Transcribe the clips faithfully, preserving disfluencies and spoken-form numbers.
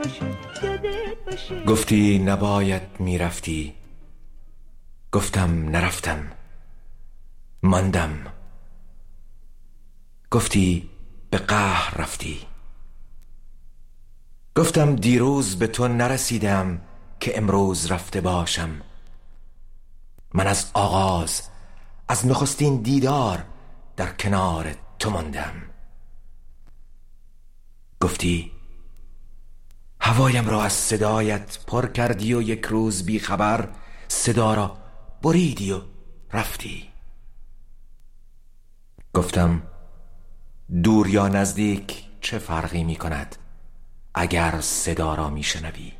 گفتی نباید میرفتی، گفتم نرفتم، ماندم. گفتی به قهر رفتی، گفتم دیروز به تو نرسیدم که امروز رفته باشم. من از آغاز، از نخستین دیدار در کنار تو ماندم. گفتی هوایم را از صدایت پر کردی و یک روز بی خبر صدا را بریدی و رفتی. گفتم دور یا نزدیک چه فرقی می کند اگر صدا را می شنوی.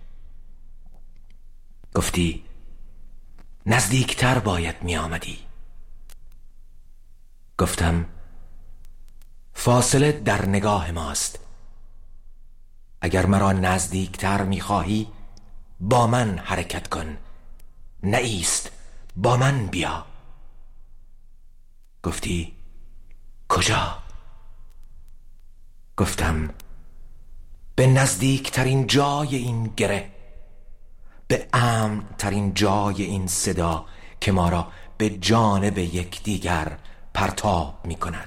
گفتی نزدیکتر باید می آمدی. گفتم فاصله در نگاه ماست، اگر مرا نزدیکتر می خواهی با من حرکت کن، نه ایست با من بیا. گفتی کجا؟ گفتم به نزدیکترین جای این گره، به امن ترین جای این صدا که ما را به جانب یکدیگر پرتاب می کند.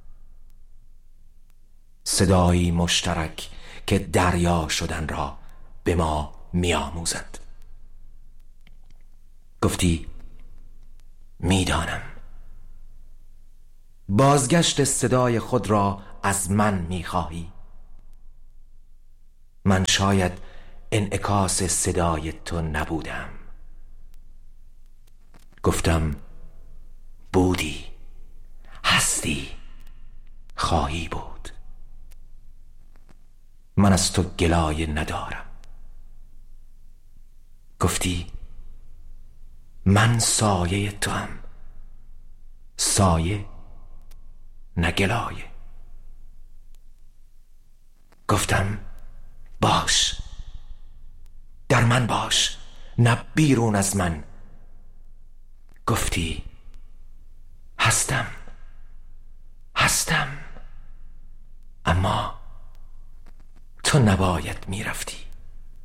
صدایی مشترک که دریا شدن را به ما می آموزد. گفتی می دانم. بازگشت صدای خود را از من می خواهی. من شاید انعکاس صدای تو نبودم. گفتم بودی، هستی، خواهی بود. من از تو گلایه ندارم. گفتی من سایه تو هم، سایه نه گلایه. گفتم باش، در من باش نه بیرون از من. گفتی هستم، هستم، اما تو نباید میرفتی.